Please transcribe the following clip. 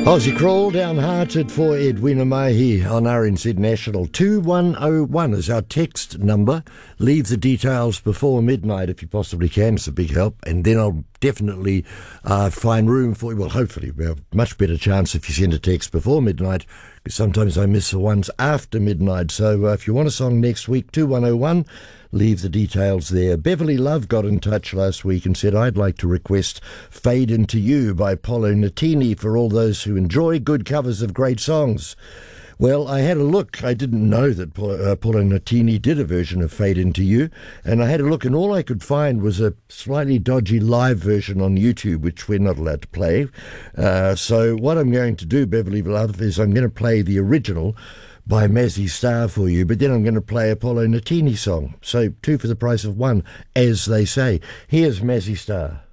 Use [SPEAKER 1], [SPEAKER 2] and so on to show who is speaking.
[SPEAKER 1] Aussie Crawl, Downhearted for Edwina Mahi on RNZ National. 2101 is our text number. Leave the details before midnight if you possibly can. It's a big help. And then I'll definitely find room for you. Well, hopefully, we have a much better chance if you send a text before midnight, because sometimes I miss the ones after midnight. So if you want a song next week, 2101, leave the details there. Beverly Love got in touch last week and said, I'd like to request Fade Into You by Polo Nutini for all those who enjoy good covers of great songs. Well, I had a look. I didn't know that Polo Nutini did a version of Fade Into You, and I had a look, and all I could find was a slightly dodgy live version on YouTube, which we're not allowed to play. So what I'm going to do, Beverly Love, is I'm going to play the original by Mazzy Star for you, but then I'm going to play a Polo Nutini song. So 2 for the price of 1, as they say. Here's Mazzy Star.